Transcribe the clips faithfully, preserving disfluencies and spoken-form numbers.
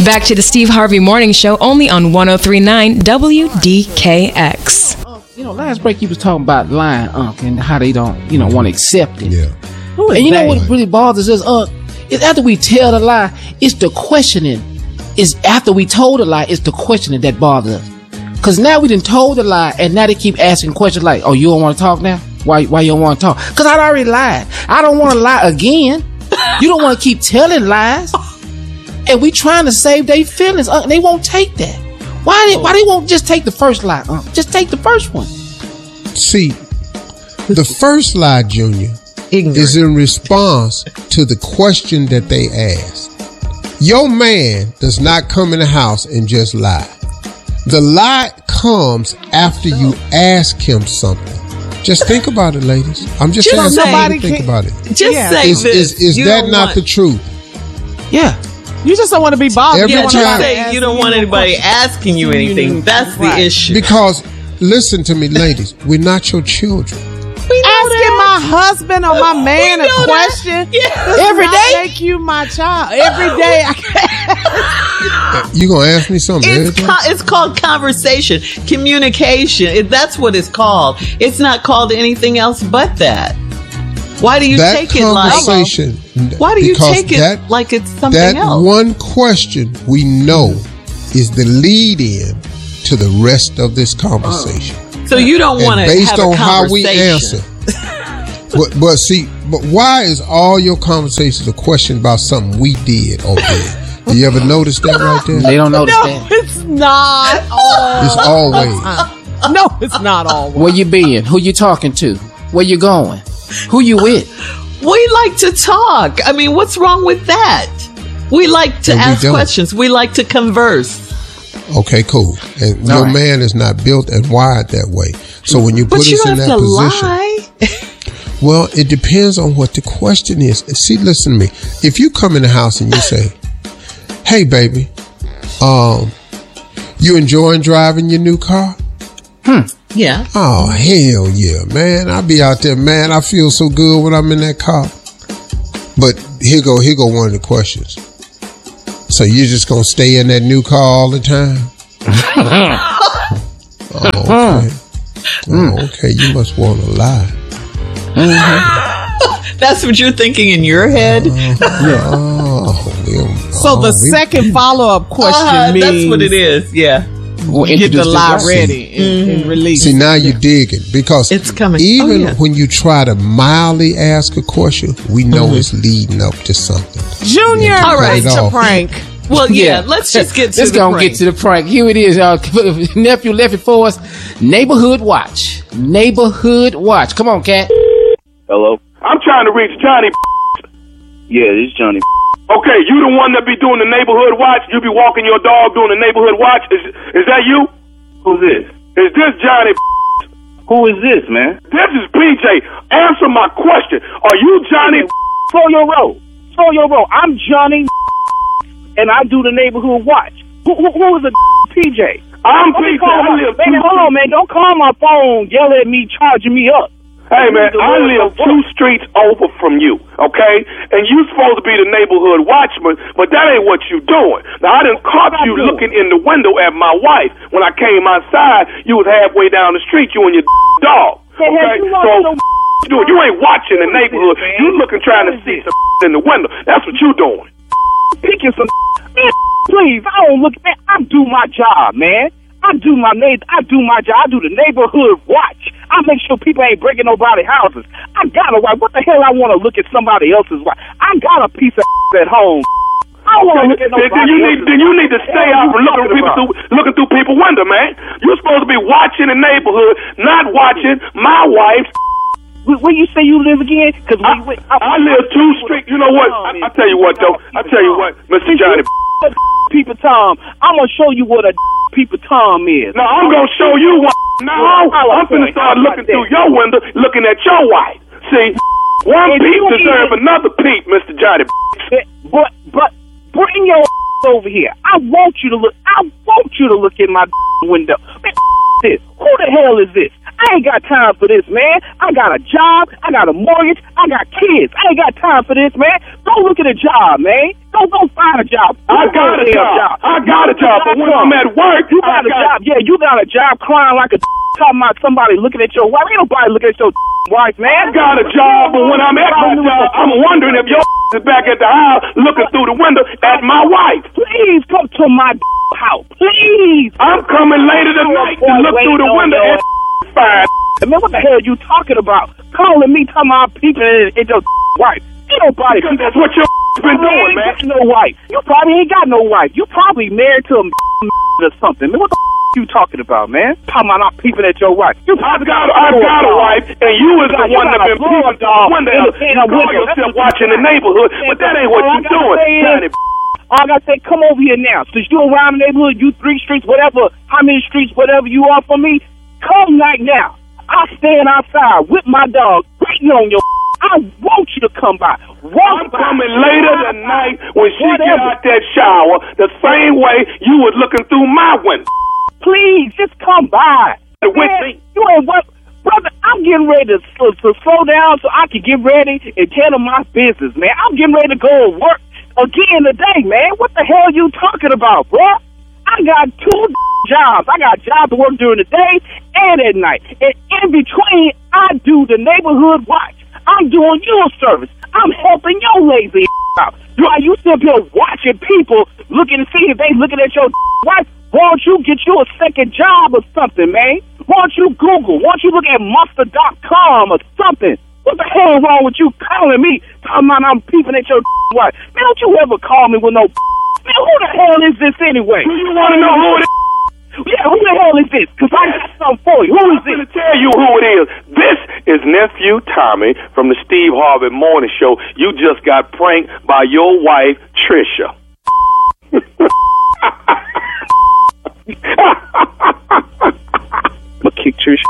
Back to the Steve Harvey Morning Show, only on one oh three point nine W D K X. You know, last break you was talking about lying, Unc, and how they don't, you know, want to accept it. Yeah. And you know what really bothers us, Unc? Is after we tell the lie, it's the questioning. Is after we told the lie, it's the questioning that bothers us. Because now we done told the lie, and now they keep asking questions like, oh, you don't want to talk now? Why Why you don't want to talk? Because I already lied. I don't want to lie again. You don't want to keep telling lies. And we trying to save their feelings. Uh, they won't take that. Why they, why they won't just take the first lie? Uh, just take the first one. See, the first lie, Junior, Ignorant. is in response to the question that they asked. Your man does not come in the house and just lie. The lie comes after you ask him something. Just think about it, ladies. I'm just, just asking you to think can, about it. Just yeah. say is, this. Is, is, is that not want... the truth? Yeah. You just don't want to be bothered. You just say you don't want anybody asking you anything. That's the issue. Because, listen to me, ladies. We're not your children. Asking my husband or my man a question yeah. every day make you my child. Every day I can't. You gonna ask me something? It's, co- it's called conversation, communication. It, that's what it's called. It's not called anything else but that. Why do you that take it like? Why do you take it that, like it's something that else? That one question we know is the lead-in to the rest of this conversation. So you don't want to have a conversation. Based on how we answer. but, but see, but why is all your conversations a question about something we did or did? Do you ever notice that right there? They don't notice no, that. It's not always. It's always. No, it's not always. Where you been? Who you talking to? Where you going? Who you with? We like to talk. I mean, what's wrong with that? We like to and ask questions. We like to converse. Okay, cool. And All your right. man is not built and wired that way. So when you put but you us in that position, lie. well, it depends on what the question is. See, listen to me. If you come in the house and you say, "Hey, baby, um, you enjoying driving your new car?" Hmm. Yeah. Oh, hell yeah, man. I be out there, man. I feel so good when I'm in that car. But here go, here go one of the questions. So you're just going to stay in that new car all the time? oh, okay. Oh, okay. You must want to lie. Mm-hmm. That's what you're thinking in your head? Uh, yeah. Oh, yeah. So the oh, second it, follow-up question uh, means... That's what it is, yeah. We'll get the lie ready and, mm-hmm. and release. See, now you're digging because it's coming. Even oh, yeah. when you try to mildly ask a question, we know mm-hmm. it's leading up to something. Junior, all right, to prank. Well, yeah, yeah, let's just get to let's the go prank. Let's go get to the prank. Here it is. Uh, nephew left it for us. Neighborhood Watch. Neighborhood Watch. Come on, Cat. Hello. I'm trying to reach Johnny. Yeah, this is Johnny. Okay, you the one that be doing the neighborhood watch? You be walking your dog doing the neighborhood watch? Is is that you? Who's this? Is this Johnny? Who is this, man? This is P J. Answer my question. Are you Johnny? Slow your roll. Slow your roll. I'm Johnny, and I do the neighborhood watch. Who, who, who is a P J? I'm P J. I live man, hold on, man. Don't call my phone, yell at me, charging me up. Hey, man, I live two streets over from you, okay? And you supposed to be the neighborhood watchman, but that ain't what you doing. Now, I done caught you looking in the window at my wife. When I came outside, you was halfway down the street, you and your dog, okay? So, you, you ain't watching the neighborhood. You looking trying to see some in the window. That's what you doing. Picking some man, please, I don't look, man, I do my job, man. I do my neighbor. I do my job. I do the neighborhood watch. I make sure people ain't breaking nobody's houses. I got a wife. What the hell I want to look at somebody else's wife? I got a piece of at home. I don't want to look at nobody then you need, then you need to stay out from looking people through, looking through people's window, man. You're supposed to be watching the neighborhood, not watching my wife. Where you say you live again? Because I, I, I live two streets. You know what? I, I tell you what, though. I tell you what, Mister Johnny. People Tom, I'm gonna show you what a people Tom is. No, I'm gonna show you what. No, I'm gonna start looking through your window, looking at your wife. See, one peep deserves another peep, Mister Johnny. But but bring your over here. I want you to look. I want you to look in my window. Man, this. Who the hell is this? I ain't got time for this, man. I got a job. I got a mortgage. I got kids. I ain't got time for this, man. Go look at a job, man. Go go find a job. I got a job. job. I got a job, but when I'm at work, you got I a got... job. Yeah, you got a job crying like a talking about somebody looking at your wife. Ain't nobody looking at your wife, man. I got a job, but when I'm at my job, I'm wondering if your is back at the house looking through the window at my wife. Please come to my house. Please. I'm coming later tonight to look through the window and fine. Man, what the hell are you talking about? Calling me, talking about people at your wife. Ain't nobody. Because that's what your been doing, man. Ain't got no wife. You probably ain't got no wife. You probably married to a or something. Man, what the you talking about, man? Talking about not peeping at your wife. You I got, I got a wife, and you was the one that been peeping dog. One day you call yourself watching the neighborhood, but that ain't what you doing. All I gotta say, come over here now. Since you around the neighborhood, you three streets, whatever, how many streets, whatever you are for me, come right now. I stand outside with my dog, waiting on your. I want you to come by. Walk I'm by. Coming later tonight when she whatever. Get out that shower, the same way you was looking through my window. Please, just come by. Man, you ain't what, brother. I'm getting ready to, to, to slow down so I can get ready and tell them my business, man. I'm getting ready to go to work again today, man. What the hell are you talking about, bro? I got two jobs. I got jobs to work during the day and at night. And in between, I do the neighborhood watch. I'm doing you a service. I'm helping your lazy out. While you sit here watching people looking to see if they looking at your wife, why don't you get you a second job or something, man? Why don't you Google? Why don't you look at Monster dot com or something? What the hell is wrong with you calling me, talking about I'm peeping at your wife? Man, don't you ever call me with no man, who the hell is this anyway? Do you want to know who it is? Yeah, who the hell is this? Because I got something for you. Who is this? I'm going to tell you who it is. This is Nephew Tommy from the Steve Harvey Morning Show. You just got pranked by your wife, Trisha. I'm going to kick Trisha.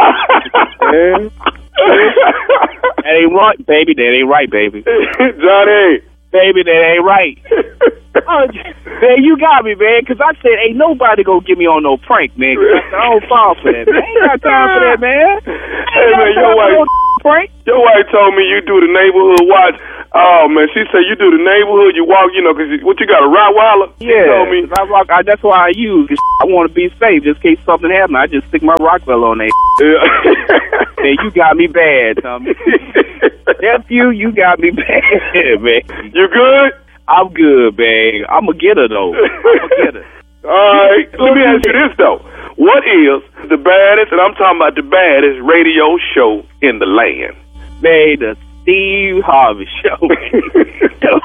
That ain't right, baby. That ain't right, baby. Johnny. Baby, that ain't right. Oh, man, you got me, man, because I said ain't nobody gonna get me on no prank, man. I, I don't fall for that, man. I ain't got time for that, man. Hey, man, your wife, no prank. Your wife told me you do the neighborhood watch. Oh, man, she said you do the neighborhood, you walk, you know, because what, you got a Rottweiler? She yeah, told me. I rock, I, that's why I use it. I want to be safe, just in case something happens. I just stick my Rottweiler on there. Yeah. Man, you got me bad, Tommy. Nephew, you got me bad, man. You good? I'm good, man. I'm going to get her, though. I'm going to get her. All right. Let me ask you this, though. What is the baddest, and I'm talking about the baddest radio show in the land? Man, the Steve Harvey Show. Oh,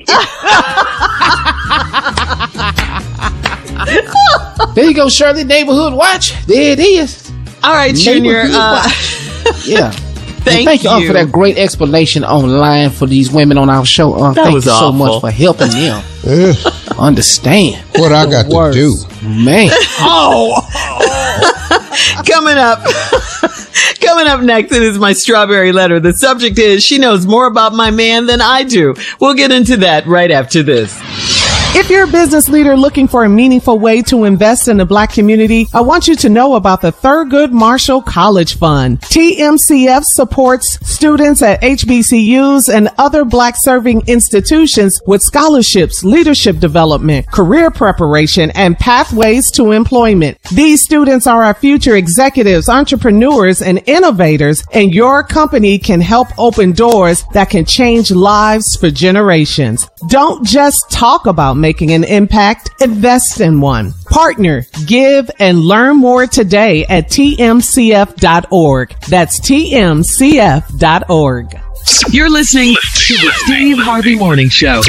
man. There you go, Shirley. Neighborhood Watch. There it is. All right, Junior. Uh, yeah. Thank, well, thank you, you. Unc, for that great explanation online for these women on our show. Unc, that thank was you awful. so much for helping them understand what I got words. to do. Man. Oh. Coming up. Coming up next, it is my strawberry letter. The subject is, she knows more about my man than I do. We'll get into that right after this. If you're a business leader looking for a meaningful way to invest in the Black community, I want you to know about the Thurgood Marshall College Fund. T M C F supports students at H B C Us and other Black serving institutions with scholarships, leadership development, career preparation, and pathways to employment. These students are our future executives, entrepreneurs, and innovators, and your company can help open doors that can change lives for generations. Don't just talk about making an impact, invest in one. Partner, give, and learn more today at T M C F dot org. That's T M C F dot org. You're listening to the Steve Harvey Morning Show.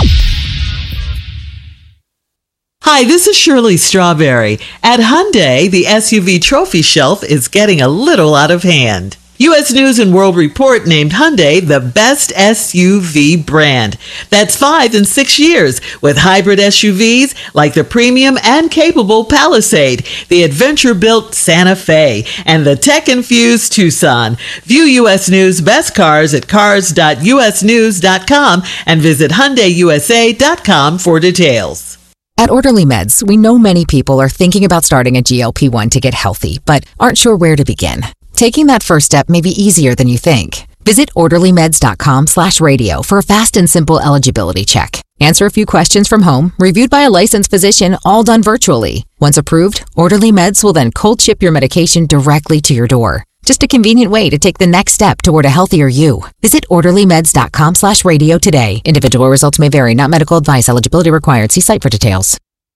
Hi, this is Shirley Strawberry. At Hyundai, the S U V trophy shelf is getting a little out of hand. U S News and World Report named Hyundai the best S U V brand. That's five in six years with hybrid S U Vs like the premium and capable Palisade, the adventure-built Santa Fe, and the tech-infused Tucson. View U S News best cars at cars dot U S news dot com and visit Hyundai U S A dot com for details. At Orderly Meds, we know many people are thinking about starting a G L P one to get healthy, but aren't sure where to begin. Taking that first step may be easier than you think. Visit orderlymeds.com slash radio for a fast and simple eligibility check. Answer a few questions from home, reviewed by a licensed physician, all done virtually. Once approved, Orderly Meds will then cold ship your medication directly to your door. Just a convenient way to take the next step toward a healthier you. Visit orderlymeds.com slash radio today. Individual results may vary, not medical advice. Eligibility required. See site for details.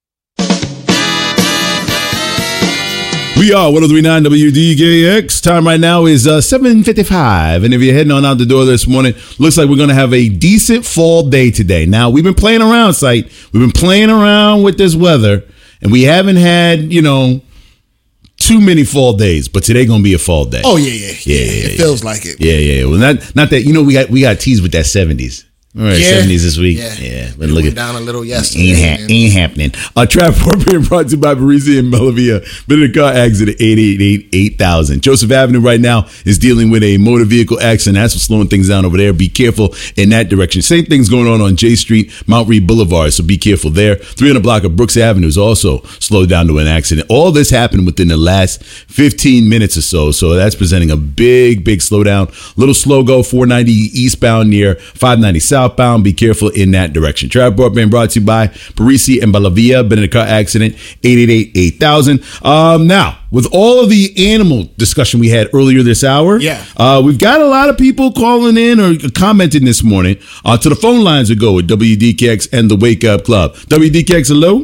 We are one oh three point nine W D K X. Time right now is uh, seven fifty-five. And if you're heading on out the door this morning, looks like we're going to have a decent fall day today. Now, we've been playing around, Sight. We've been playing around with this weather, and we haven't had, you know, too many fall days. But today going to be a fall day. Oh, yeah, yeah. Yeah, yeah, yeah it yeah. feels like it. Yeah, yeah. Well, not, not that, you know, we got we got teased with that seventies. All right, yeah. seventies this week. Yeah, yeah. But look at down a little yesterday. Ain't, ha- ain't happening. Uh, Traffic being brought to you by Parisi and Melavia. Been in a car accident, eight eight eight, eight thousand. Joseph Avenue right now is dealing with a motor vehicle accident. That's what's slowing things down over there. Be careful in that direction. Same thing's going on on J Street, Mount Reed Boulevard, so be careful there. three hundred block of Brooks Avenue is also slowed down to an accident. All this happened within the last fifteen minutes or so, so that's presenting a big, big slowdown. Little slow go, four ninety eastbound near five ninety southbound. Be careful in that direction. Traffic being brought to you by Parisi and Melavia. Been in a car accident, eight eight eight, eight thousand. Um, now, with all of the animal discussion we had earlier this hour, yeah, uh, we've got a lot of people calling in or commenting this morning. Uh, to the phone lines we go with W D K X and the Wake Up Club. W D K X, hello?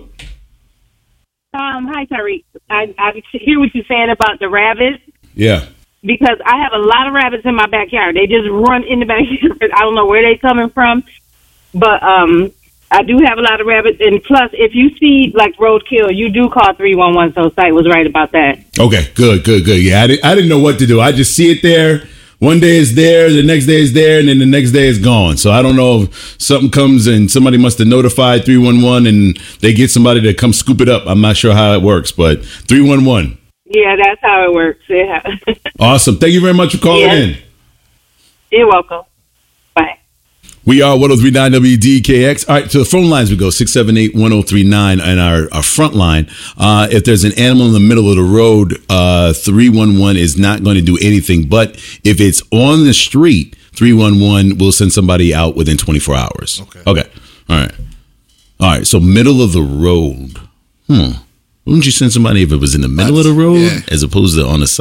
Um, hi, Tariq. I, I hear what you're saying about the rabbits. Yeah. Because I have a lot of rabbits in my backyard. They just run in the backyard. I don't know where they're coming from. But um, I do have a lot of rabbits. And plus, if you see, like, roadkill, you do call three one one. So Sight was right about that. Okay, good, good, good. Yeah, I didn't, I didn't know what to do. I just see it there. One day it's there, the next day it's there, and then the next day it's gone. So I don't know if something comes and somebody must have notified three one one and they get somebody to come scoop it up. I'm not sure how it works, but three one one. Yeah, that's how it works. Yeah. Awesome. Thank you very much for calling yeah. in. You're welcome. Bye. We are one oh three point nine W D K X. All right, to the phone lines we go, six seven eight, one oh three nine, and our, our front line. Uh, if there's an animal in the middle of the road, uh, three one one is not going to do anything. But if it's on the street, three one one will send somebody out within twenty-four hours. Okay. Okay. All right. All right, so middle of the road. Hmm. Wouldn't you send somebody if it was in the middle That's, of the road yeah. as opposed to on the side?